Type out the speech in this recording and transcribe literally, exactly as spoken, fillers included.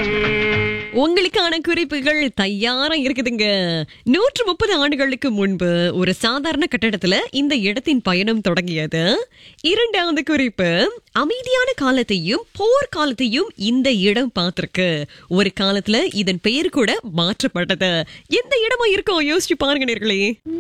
உங்களுக்கான குறிப்புகள் தயாரா இருக்குதுங்க. நூற்று முப்பது ஆண்டுகளுக்கு முன்பு ஒரு சாதாரண கட்டடத்துல இந்த இடத்தின் பயணம் தொடங்கியது. இரண்டாவது குறிப்பு, அமைதியான காலத்தையும் போர் காலத்தையும் இந்த இடம் பார்த்திருக்கு. ஒரு காலத்துல இதன் பெயர் கூட மாற்றப்பட்டது. எந்த இடமா இருக்கும் யோசிச்சு பாருங்க நேர்களே.